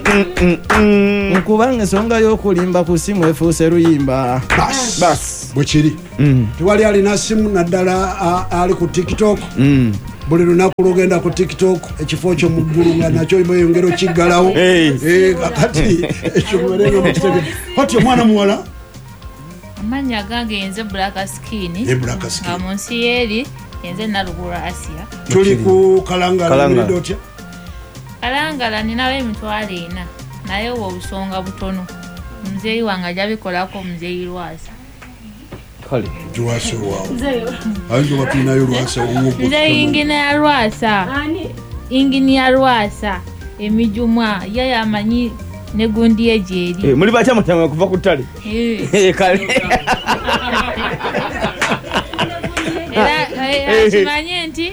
Nkubanga ensonga y'okulimba ku ssimu efuuse luyimba. Bas bwe kiri. Tewali alina ssimu naddala ali ku TikTok. Buli lunaku lugenda ku TikTok ekifo kyo mu ggulu nga nakyo yongero kiggalawo. Kakati ekyo muberenga mukitege. Hoti omwana muwala amanya gange nze Black Skin nga munsi yeri nze Nalugura Asia. Tuli ku Kalangala dotya. Kalangala ninawe emitwalo 4 naye wo obusonga butono. Muzeeyi wange ajabikolako muzeeyi Lwasa. Kale Lwasa wao. Ayo bakinayo Lwasa wo. Muzeeyi ingine ya Lwasa. Ingini ya Lwasa emijumwa yeye amanyi ne gundi ejeri. Muri bacha mutanga kuva ku ttale. Kale. Era kimanye nti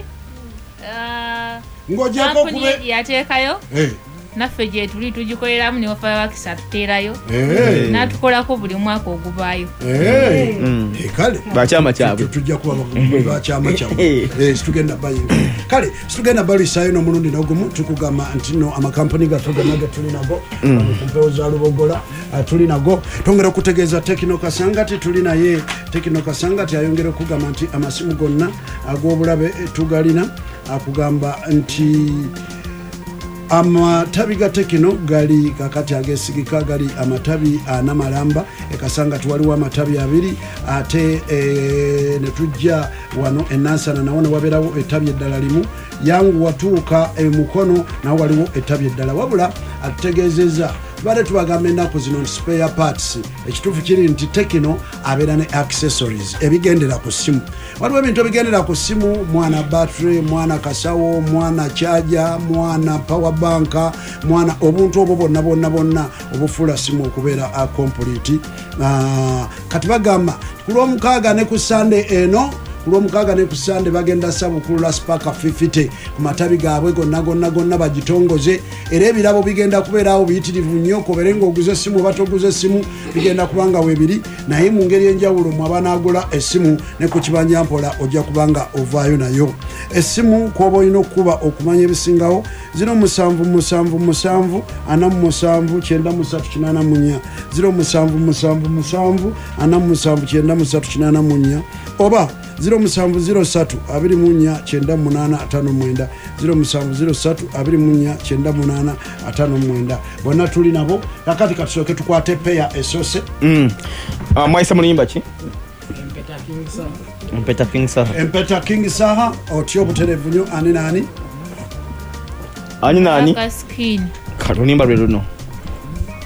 ngojako kube yateekayo naffe gye tuli tugikoleramu ne Fireworks atuteerayo n'atukolako buli mwaka ogubaayo. Kale bakyama kyabwe tujja kuba bakyama kyabwe situgenda bayinga kale situgenda balisayo n'omulundi n'ogumu tukugamba nti no amakampani gaffe gonna tuli nago ku mpewo za Lubogola tuli nago tongera okutegeeza Tekno Kasangati tuli naye Tekno Kasangati ayongera okugamba nti amasimu gonna ag'obulabe tugalina akugamba nti amatabi ga Tekno gali kakati agesigika gali amatabi anamalamba Kasangati waliwo amatabi 2 ate ne tujja wano enansana nawona waberawo ettabi eddala limu yangu watuuka mukono nawo waliwo ettabi eddala wabula atutegeezezza bale tubagamba ennaku zino spare parts ekituufu kiri nti Tekno abeera ne accessories ebigendera ku ssimu. Waliwo ebintu ebigendera ku ssimu mwana battery mwana kasawo mwana charger mwana power bank mwana obuntu obwo bonna obufuula ssimu okubeera complete. Kati bagamba ku Lwomukaaga ne ku Sunday eno Lwomukaaga ne ku Sunday bagenda sabukulula Spark 50 ku matabi gaabwe gonna bagitongoze era ebirabo bigenda kubeera awo biyitirivu nnyo koberenga oguze essimu batoguze essimu bigenda kubanga webiri naye mu ngeri enjawulo mu abanagula essimu ne ku kibanja mpola ojja kubanga ovaayo nayo essimu kwoba olina okuba okumanya ebisingawo 0777 47 0777 47 oba 0703 24 9859 0703 24 9859 bonna tuli nabo kakati katusooke tukwate peya esose. Mwaisa muliyimba ki? Empeta King Saha otyo buterevu nnyo ani nani? Black Skin Kalunimba lwe luno